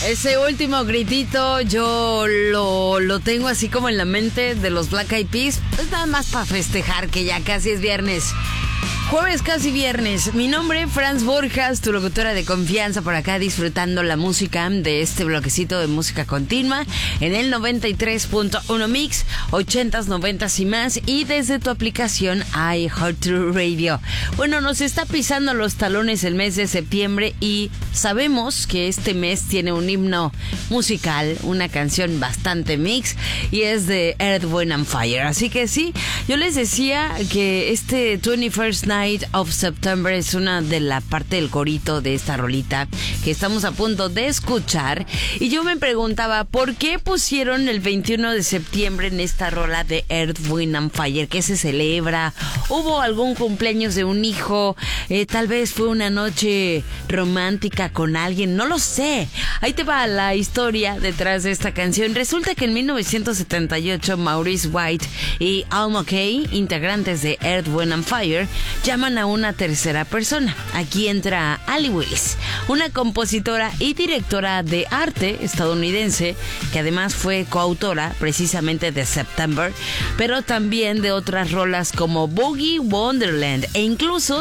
Ese último gritito yo lo tengo así como en la mente de los Black Eyed Peas. Pues nada más para festejar que ya casi es viernes. Jueves casi viernes. Mi nombre es Franz Borjas, tu locutora de confianza por acá, disfrutando la música de este bloquecito de música continua en el 93.1 Mix, 80s, 90s y más, y desde tu aplicación iHeartRadio. Bueno, nos está pisando los talones el mes de septiembre y sabemos que este mes tiene un himno musical, una canción bastante mix, y es de Earth, Wind and Fire. Así que sí, yo les decía que este 21st Night of September es una de la parte del corito de esta rolita que estamos a punto de escuchar, y yo me preguntaba ¿por qué pusieron el 21 de septiembre en esta rola de Earth, Wind and Fire? ¿Qué se celebra? ¿Hubo algún cumpleaños de un hijo? Tal vez fue una noche romántica con alguien, no lo sé. Ahí te va la historia detrás de esta canción. Resulta que en 1978 Maurice White y Al McKay, integrantes de Earth, Wind and Fire, llaman a una tercera persona. Aquí entra Ali Willis, una compositora y directora de arte estadounidense que además fue coautora precisamente de September, pero también de otras rolas como Boogie Wonderland, e incluso